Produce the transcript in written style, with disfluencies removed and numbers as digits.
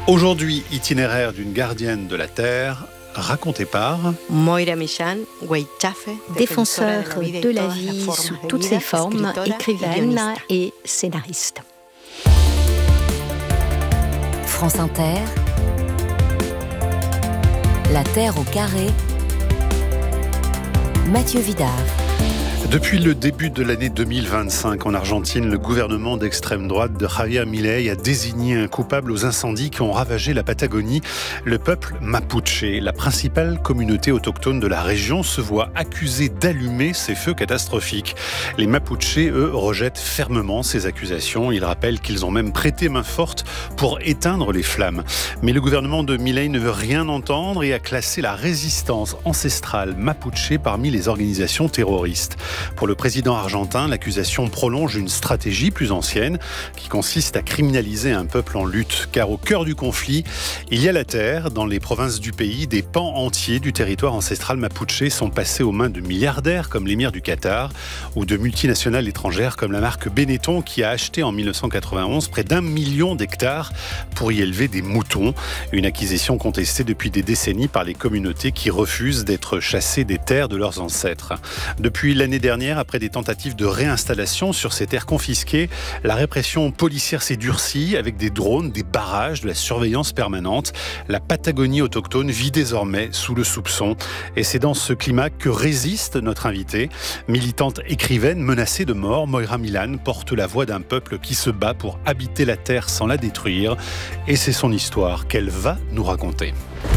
Aujourd'hui, itinéraire d'une gardienne de la terre, raconté par Moira Michan Weichafe, défenseur de la vie sous toutes ses formes, écrivaine et scénariste. France Inter, La Terre au carré, Mathieu Vidard. Depuis le début de l'année 2025, en Argentine, le gouvernement d'extrême droite de Javier Milei a désigné un coupable aux incendies qui ont ravagé la Patagonie. Le peuple mapuche, la principale communauté autochtone de la région, se voit accusé d'allumer ces feux catastrophiques. Les Mapuches, eux, rejettent fermement ces accusations. Ils rappellent qu'ils ont même prêté main forte pour éteindre les flammes. Mais le gouvernement de Milei ne veut rien entendre et a classé la résistance ancestrale mapuche parmi les organisations terroristes. Pour le président argentin, l'accusation prolonge une stratégie plus ancienne qui consiste à criminaliser un peuple en lutte. Car au cœur du conflit, il y a la terre. Dans les provinces du pays, des pans entiers du territoire ancestral mapuche sont passés aux mains de milliardaires comme l'émir du Qatar ou de multinationales étrangères comme la marque Benetton qui a acheté en 1991 près d'1 million d'hectares pour y élever des moutons. Une acquisition contestée depuis des décennies par les communautés qui refusent d'être chassées des terres de leurs ancêtres. Depuis l'année dernière, après des tentatives de réinstallation sur ces terres confisquées, la répression policière s'est durcie avec des drones, des barrages, de la surveillance permanente. La Patagonie autochtone vit désormais sous le soupçon. Et c'est dans ce climat que résiste notre invitée. Militante écrivaine menacée de mort, Moira Michan porte la voix d'un peuple qui se bat pour habiter la terre sans la détruire. Et c'est son histoire qu'elle va nous raconter.